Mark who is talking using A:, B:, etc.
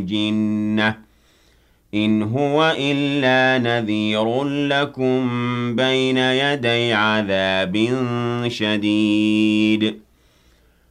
A: الْجِنَّةِ إِنْ هُوَ إِلَّا نَذِيرٌ لَكُم بَيْنَ يَدَيْ عَذَابٍ شَدِيدٍ